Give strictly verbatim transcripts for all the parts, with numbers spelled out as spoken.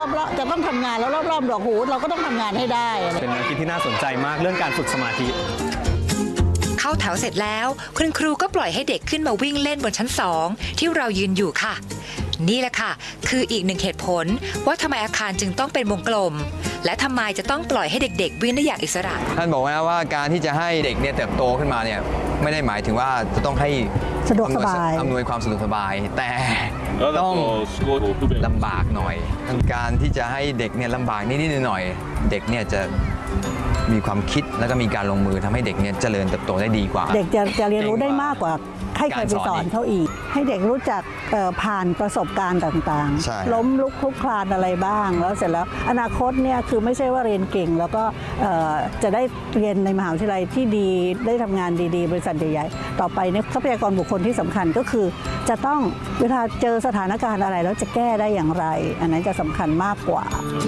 รอบๆจะต้องทำงานแล้วรอบๆดอกหูเราก็ต้องทำงานให้ได้เป็นแนวคิดที่น่าสนใจมากเรื่องการฝึกสมาธิเข้าแถวเสร็จแล้วคุณครูก็ปล่อยให้เด็กขึ้นมาวิ่งเล่นบนชั้นสองที่เรายืนอยู่ค่ะนี่แหละค่ะคืออีกหนึ่งเหตุผลว่าทำไมอาคารจึงต้องเป็นวงกลมและทำไมจะต้องปล่อยให้เด็กๆวิ่งได้อย่างอิสระท่านบอกว่าว่าการที่จะให้เด็กเนี่ยเติบโตขึ้นมาเนี่ยไม่ได้หมายถึงว่าจะต้องให้สะดวกสบายอำนวยความสะดวกสบายแต่ต้องลำบากหน่อยการที่จะให้เด็กเนี่ยลำบากนิดๆหน่อยๆเด็กเนี่ยจะมีความคิดแล้วก็มีการลงมือทำให้เด็กเนี่ยเจริญเติบโตได้ดีกว่าเด็กจะจะเรียนรู้ได้มากกว่าให้ใครไปสอนเขาอีกให้เด็กรู้จักผ่านประสบการณ์ต่างๆล้มลุกคลุกคลานอะไรบ้างแล้วเสร็จแล้วอนาคตเนี่ยคือไม่ใช่ว่าเรียนเก่งแล้วก็จะได้เรียนในมหาวิทยาลัยที่ดีได้ทำงานดีๆบริษัทใหญ่ๆต่อไปเนี่ยทรัพยากรบุคคลที่สำคัญก็คือจะต้องเวลาเจอสถานการณ์อะไรแล้วจะแก้ได้อย่างไรอันนั้นจะสำคัญมากกว่า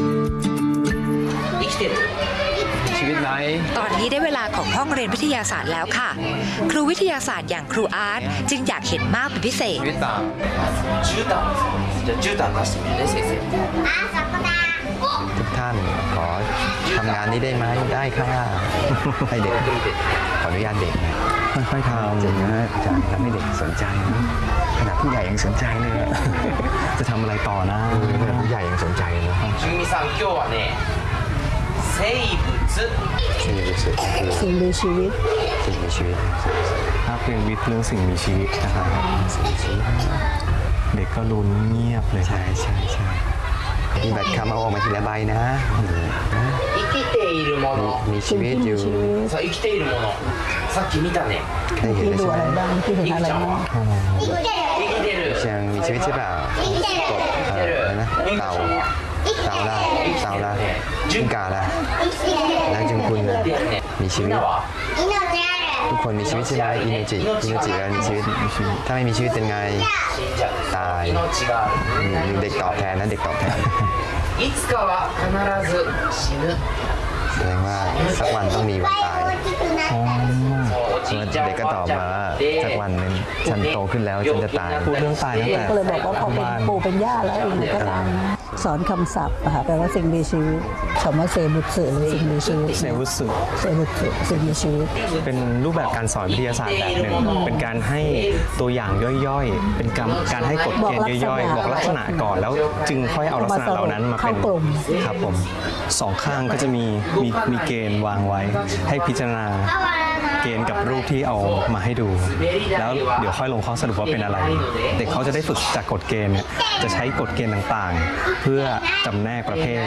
ชีวิตไหนตอนนี้ได้เวลาของห้องเรียนวิทยาศาสตร์แล้วค่ะครูวิทยาศาสตร์อย่างครูอาร์ตจึงอยากเห็นมากเป็นพิเศษชีวิตต่างทุกท่านขอทำงานนี้ได้ไหมได้ค่ะให้เด็กขออนุญาตเด็กนะค่อยๆทำจริงนะอาจารย์ทำให้เด็กสนใจนะขนาดผู้ใหญ่ยังสนใจเลยจะทำอะไรต่อนะขนาดผู้ใหญ่ยังสนใจเลยสิ่งมีชีวิตสิ่งมีชีวิตสิ่งมีชีวิตถ้าเป็นวิทย์เรื่องสิ่งมีชีวิตนะครับเด็กก็ลุ้นเงียบเลยใช่ใช่ใช่มีบัตรคำเอาออกมาทีละใบนะมีชีวิตอยู่ได้เห็นแล้วใช่ไหมยังมีชีวิตใช่เปล่ากบอะไรนะเต่าเต่าละเต่าละจิ้งก่าละแล้วจึงคุณนะมีชีวิตทุกคนมีชีวิตใช่ไหมอินโนจิอินโนจิแล้วมีชีวิตถ้าไม่มีชีวิตเป็นไงตายเด็กตอบแทนนะเด็กตอบแทนแสดงว่าสักวันต้องมีวันตายเด็กก็ตอบมาสักวันหนึ่งฉันโตขึ้นแล้วฉันจะตายพูดเรื่องตายตั้งแต่ก็เลยบอกว่าพอเป็นปู่เป็นย่าแล้วเองก็ตายสอนคำศัพท์ค่ะแปลว่าสิ่งมีชีวิตคำว่าเซบุสึหรือสิ่งมีชีวิตเซบุสึเซบุสึสิ่งมีชีวิตเป็นรูปแบบการสอนวิทยาศาสตร์แบบหนึ่งเป็นการให้ตัวอย่างย่อยๆเป็นการการให้กฎเกณฑ์ย่อยๆบอกลักษณะก่อนแล้วจึงค่อยเอาลักษณะเหล่านั้นมาเป็นครับผมสองข้างก็จะมีมีมีเกณฑ์วางไว้ให้พิจารณาเกณฑ์กับรูปที่เอามาให้ดูแล้วเดี๋ยวค่อยลงข้อสรุปว่าเป็นอะไรเด็กเขาจะได้ฝึกจากกฎเกณฑ์จะใช้กฎเกณฑ์ต่างๆเพื่อจำแนกประเภท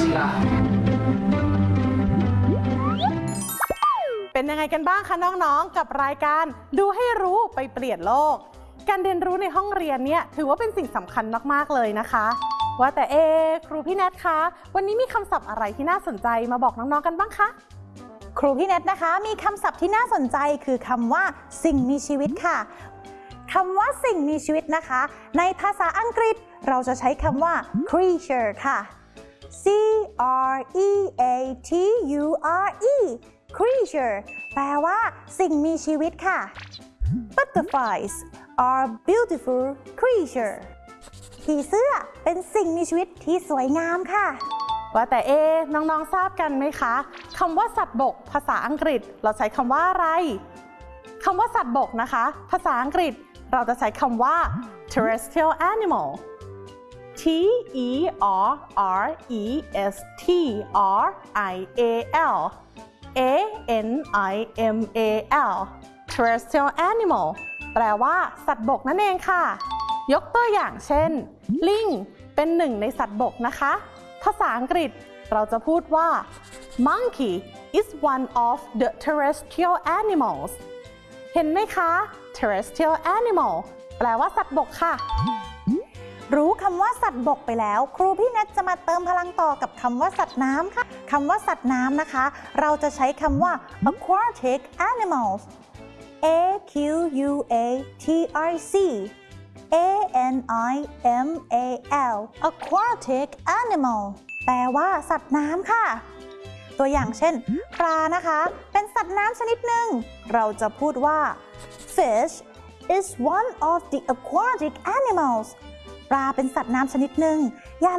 เป็นยังไงกันบ้างคะน้องๆกับรายการดูให้รู้ไปเปลี่ยนโลกการเรียนรู้ในห้องเรียนเนี่ยถือว่าเป็นสิ่งสำคัญมากๆเลยนะคะว่าแต่เอครูพี่แนทคะวันนี้มีคำศัพท์อะไรที่น่าสนใจมาบอกน้องๆกันบ้างคะครูพี่แนทนะคะมีคำศัพท์ที่น่าสนใจคือคำว่าสิ่งมีชีวิตค่ะคำว่าสิ่งมีชีวิตนะคะในภาษาอังกฤษเราจะใช้คำว่า creature ค่ะ C R E A T U R E creature แปลว่าสิ่งมีชีวิตค่ะ Butterflies are beautiful creature ผีเสื้อเป็นสิ่งมีชีวิตที่สวยงามค่ะว่าแต่เอน้องๆทราบกันไหมคะคำว่าสัตว์บกภาษาอังกฤษเราใช้คำว่าอะไรคำว่าสัตว์บกนะคะภาษาอังกฤษเราจะใช้คำว่า terrestrial animal T E R R E S T R I A L A N I M A L terrestrial animal แปลว่าสัตว์บกนั่นเองค่ะยกตัวอย่างเช่นลิงเป็นหนึ่งในสัตว์บกนะคะภาษาอังกฤษเราจะพูดว่า monkey is one of the terrestrial animals เห็นไหมคะ terrestrial animal แปลว่าสัตว์บกค่ะรู้คำว่าสัตว์บกไปแล้วครูพี่แนทจะมาเติมพลังต่อกับคำว่าสัตว์น้ำค่ะคำว่าสัตว์น้ำนะคะเราจะใช้คำว่า aquatic animals A Q U A T R C A N I M A L aquatic animal แปลว่าสัตว์น้ำค่ะตัวอย่างเช่นปลานะคะเป็นสัตว์น้ำชนิดหนึ่งเราจะพูดว่า fish is one of the aquatic animals ปลาเป็นสัตว์น้ำชนิดหนึ่ง